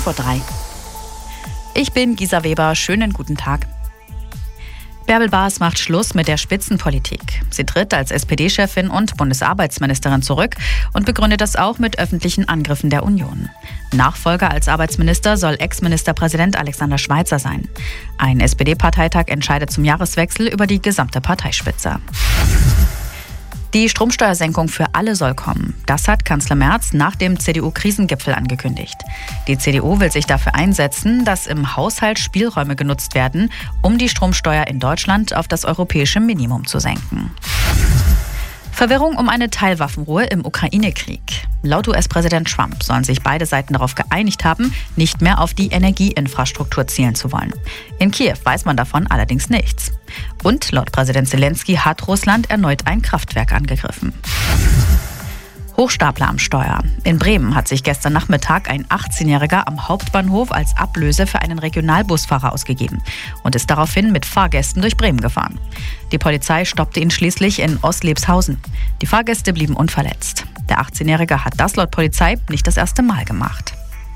3:15. Ich bin Gisa Weber, schönen guten Tag. Bärbel Baas macht Schluss mit der Spitzenpolitik. Sie tritt als SPD-Chefin und Bundesarbeitsministerin zurück und begründet das auch mit öffentlichen Angriffen der Union. Nachfolger als Arbeitsminister soll Ex-Ministerpräsident Alexander Schweitzer sein. Ein SPD-Parteitag entscheidet zum Jahreswechsel über die gesamte Parteispitze. Die Stromsteuersenkung für alle soll kommen. Das hat Kanzler Merz nach dem CDU-Krisengipfel angekündigt. Die CDU will sich dafür einsetzen, dass im Haushalt Spielräume genutzt werden, um die Stromsteuer in Deutschland auf das europäische Minimum zu senken. Verwirrung um eine Teilwaffenruhe im Ukraine-Krieg. Laut US-Präsident Trump sollen sich beide Seiten darauf geeinigt haben, nicht mehr auf die Energieinfrastruktur zielen zu wollen. In Kiew weiß man davon allerdings nichts. Und laut Präsident Zelensky hat Russland erneut ein Kraftwerk angegriffen. Hochstapler am Steuer. In Bremen hat sich gestern Nachmittag ein 18-Jähriger am Hauptbahnhof als Ablöse für einen Regionalbusfahrer ausgegeben und ist daraufhin mit Fahrgästen durch Bremen gefahren. Die Polizei stoppte ihn schließlich in Ostlebshausen. Die Fahrgäste blieben unverletzt. Der 18-Jährige hat das laut Polizei nicht das erste Mal gemacht.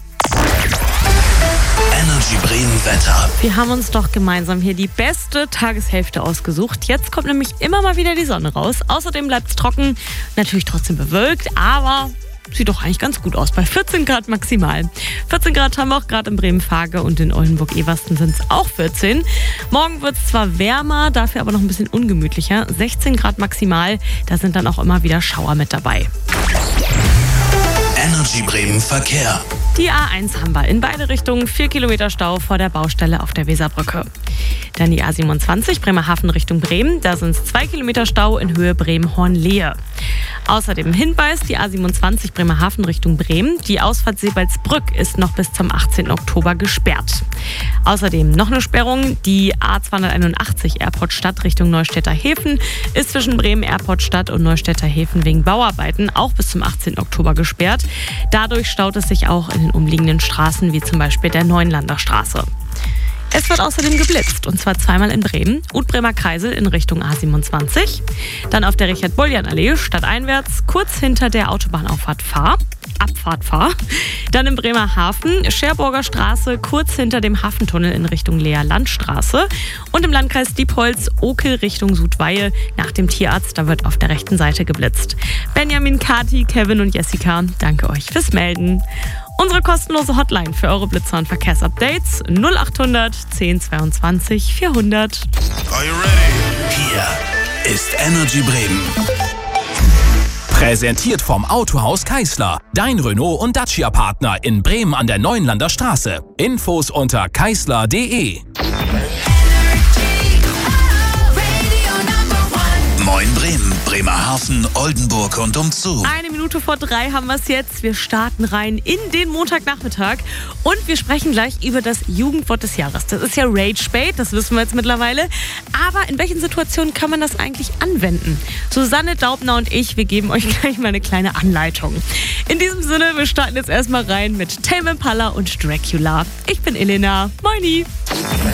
Energy Bremen Wetter. Wir haben uns doch gemeinsam hier die beste Tageshälfte ausgesucht. Jetzt kommt nämlich immer mal wieder die Sonne raus. Außerdem bleibt es trocken, natürlich trotzdem bewölkt, aber sieht doch eigentlich ganz gut aus bei 14 Grad maximal. 14 Grad haben wir auch gerade in Bremen-Farge und in Oldenburg-Eversten sind es auch 14. Morgen wird es zwar wärmer, dafür aber noch ein bisschen ungemütlicher. 16 Grad maximal, da sind dann auch immer wieder Schauer mit dabei. Energy Bremen Verkehr. Die A1 haben wir in beide Richtungen 4 Kilometer Stau vor der Baustelle auf der Weserbrücke. Dann die A27 Bremerhaven Richtung Bremen, da sind es 2 Kilometer Stau in Höhe Bremen-Hornlehe. Außerdem Hinweis, die A27 Bremerhaven Richtung Bremen, die Ausfahrt Sebaldsbrück ist noch bis zum 18. Oktober gesperrt. Außerdem noch eine Sperrung, die A281 Airport Stadt Richtung Neustädter Häfen ist zwischen Bremen Airport Stadt und Neustädter Häfen wegen Bauarbeiten auch bis zum 18. Oktober gesperrt. Dadurch staut es sich auch in den umliegenden Straßen, wie zum Beispiel der Neuenlander Straße. Es wird außerdem geblitzt, und zwar zweimal in Bremen, Utbremer Kreisel in Richtung A27, dann auf der Richard-Boljan-Allee stadteinwärts, kurz hinter der Autobahnauffahrt Abfahrt Fahr, dann in Bremerhaven, Scherburger Straße, kurz hinter dem Hafentunnel in Richtung Leer-Landstraße und im Landkreis Diepholz, Okel Richtung Sudweihe nach dem Tierarzt, da wird auf der rechten Seite geblitzt. Benjamin, Kati, Kevin und Jessica, danke euch fürs Melden. Unsere kostenlose Hotline für eure Blitzer- und Verkehrsupdates 0800 10 22 400. Are you ready? Hier ist Energy Bremen. Präsentiert vom Autohaus Keisler. Dein Renault- und Dacia-Partner in Bremen an der Neuenlander Straße. Infos unter keisler.de. Moin Bremen, Bremerhaven, Oldenburg und umzu. 2:01 haben wir es jetzt. Wir starten rein in den Montagnachmittag und wir sprechen gleich über das Jugendwort des Jahres. Das ist ja Rage Bait, das wissen wir jetzt mittlerweile. Aber in welchen Situationen kann man das eigentlich anwenden? Susanne Daubner und ich, wir geben euch gleich mal eine kleine Anleitung. In diesem Sinne, wir starten jetzt erstmal rein mit Tame Impala und Dracula. Ich bin Elena. Moini.